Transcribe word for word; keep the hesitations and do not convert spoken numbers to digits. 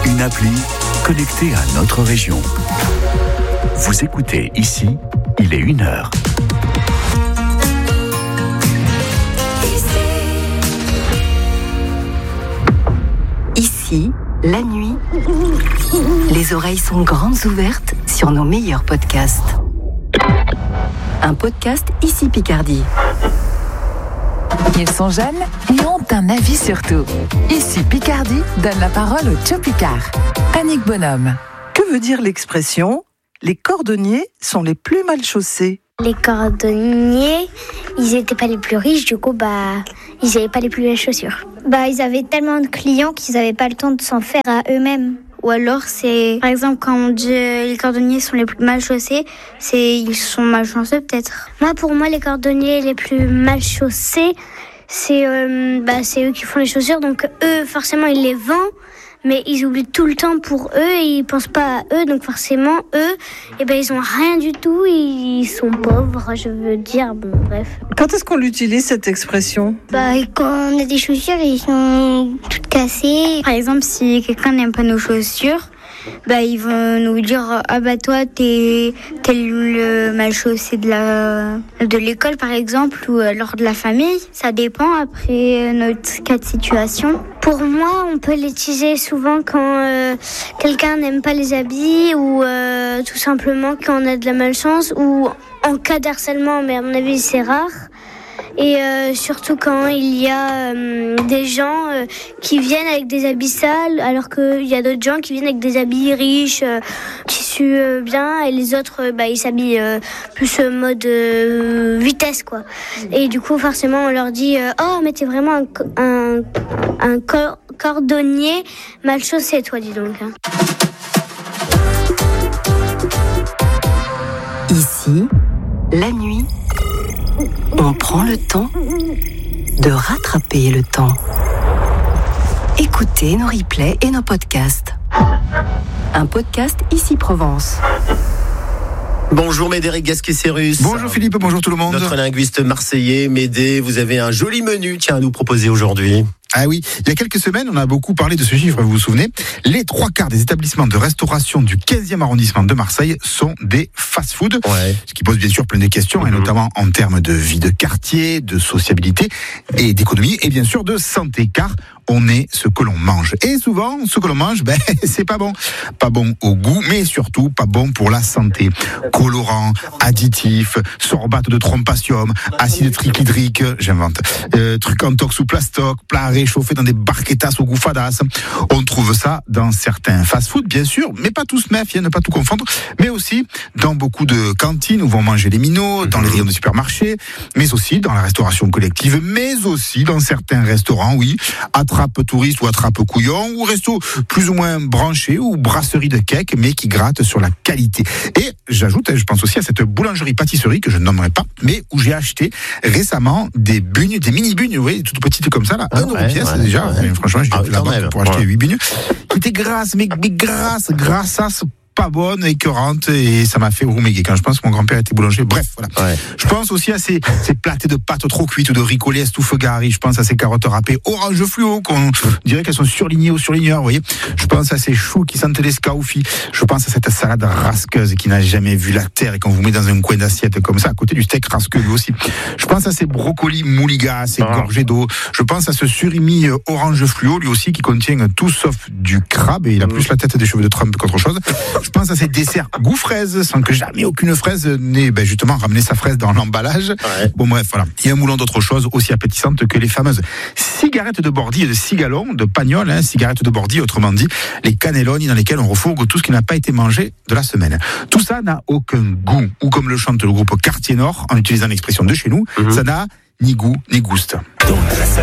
une appli connectée à notre région. Vous écoutez ici, il est une heure. Ici, la nuit, les oreilles sont grandes ouvertes sur nos meilleurs podcasts. Un podcast Ici Picardie. Ils sont jeunes et ont un avis sur tout. Ici Picardie donne la parole au Tchopicard. Annick Bonhomme. Que veut dire l'expression « les cordonniers sont les plus mal chaussés » ? Les cordonniers, ils étaient pas les plus riches, du coup, bah, ils avaient pas les plus belles chaussures. Bah, ils avaient tellement de clients qu'ils avaient pas le temps de s'en faire à eux-mêmes. Ou alors, c'est, par exemple, quand on dit euh, les cordonniers sont les plus mal chaussés, c'est, ils sont mal chanceux, peut-être. Moi, pour moi, les cordonniers les plus mal chaussés, c'est, euh, bah, c'est eux qui font les chaussures, donc eux, forcément, ils les vendent. Mais ils oublient tout le temps pour eux et ils pensent pas à eux, donc forcément eux, eh ben ils ont rien du tout, ils sont pauvres, je veux dire, bon bref. Quand est-ce qu'on l'utilise cette expression ? Bah quand on a des chaussures, ils sont toutes cassées. Par exemple, si quelqu'un n'aime pas nos chaussures, bah ils vont nous dire ah bah toi t'es t'es le mal chaussé de la de l'école par exemple ou alors de la famille, ça dépend après notre cas de situation. Pour moi, on peut l'utiliser souvent quand euh, quelqu'un n'aime pas les habits ou euh, tout simplement quand on a de la malchance ou en cas d'harcèlement, mais à mon avis c'est rare. Et euh, surtout quand il y a euh, des gens euh, qui viennent avec des habits sales, alors qu'il y a d'autres gens qui viennent avec des habits riches, euh, tissus euh, bien, et les autres, euh, bah, ils s'habillent euh, plus euh, mode euh, vitesse, quoi. Et du coup, forcément, on leur dit euh, « Oh, mais t'es vraiment un, un, un cor- cordonnier mal chaussé, toi, dis donc. Hein. » Ici, la nuit, on prend le temps de rattraper le temps. Écoutez nos replays et nos podcasts. Un podcast Ici Provence. Bonjour Médéric Gasquet-Cérus. Bonjour Philippe, bonjour tout le monde. Notre linguiste marseillais, Médé, vous avez un joli menu tiens, à nous proposer aujourd'hui. Ah oui, il y a quelques semaines, on a beaucoup parlé de ce chiffre, vous vous souvenez. Les trois quarts des établissements de restauration du quinzième arrondissement de Marseille sont des fast-food. Ouais. Ce qui pose bien sûr plein de questions, mmh. et notamment en termes de vie de quartier, de sociabilité et d'économie, et bien sûr de santé, car on est ce que l'on mange. Et souvent, ce que l'on mange, ben, c'est pas bon. Pas bon au goût, mais surtout pas bon pour la santé. Colorants, additifs, sorbates de trompasium, acide triclydrique, j'invente, euh, trucs en tox ou plastoc, plats réchauffés dans des barquetas au goût fadas. On trouve ça dans certains fast-food, bien sûr, mais pas tous, méfiez, ne pas tout confondre, mais aussi dans beaucoup de cantines où vont manger les minots, dans les rayons de supermarchés, mais aussi dans la restauration collective, mais aussi dans certains restaurants, oui, attrape touriste ou attrape couillon, ou resto plus ou moins branché, ou brasserie de cake, mais qui gratte sur la qualité. Et j'ajoute, je pense aussi à cette boulangerie-pâtisserie que je ne nommerai pas, mais où j'ai acheté récemment des bugnes, des mini-bugnes, vous voyez, toutes petites comme ça, là, un euro pièce ouais, déjà, ouais. Mais franchement, j'ai ah, fait la banque pour acheter huit bugnes, qui étaient grasses, mais, mais grasses, grassasses, pas bonne, écœurante, et ça m'a fait rouméguer quand je pense que mon grand-père était boulanger. Bref, voilà. Ouais. Je pense aussi à ces, ces plâtés de pâtes trop cuites ou de ricolés estouffe gari. Je pense à ces carottes râpées orange fluo, qu'on dirait qu'elles sont surlignées ou surligneurs, vous voyez. Je pense à ces choux qui sentent les scaufis. Je pense à cette salade rasqueuse qui n'a jamais vu la terre et qu'on vous met dans un coin d'assiette comme ça, à côté du steak rasqueux lui aussi. Je pense à ces brocolis mouligas, ces ah. gorgées d'eau. Je pense à ce surimi orange fluo, lui aussi, qui contient tout sauf du crabe, et il a plus la tête des cheveux de Trump qu'autre chose. Je pense à ces desserts goût fraise, sans que jamais aucune fraise n'ait ben justement ramené sa fraise dans l'emballage. Ouais. Bon bref, voilà. Il y a un moulon d'autres choses aussi appétissantes que les fameuses cigarettes de Bordy et de cigalon, de Pagnol, hein, cigarettes de Bordy, autrement dit, les cannelloni dans lesquels on refourgue tout ce qui n'a pas été mangé de la semaine. Tout ça n'a aucun goût, ou comme le chante le groupe Quartier Nord, en utilisant l'expression de chez nous, mm-hmm. ça n'a ni goût ni gouste. Dans la